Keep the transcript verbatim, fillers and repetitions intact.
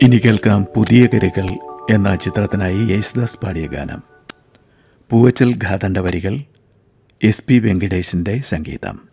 ഇനി കേൾക്കാം പുതിയ കരകൾ എന്ന ചിത്രത്തിനായി യേശുദാസ് പാടിയ ഗാനം. പൂവച്ചൽ ഖാദന്റെ വരികൾ, എസ് പി വെങ്കടേഷിന്റെ സംഗീതം.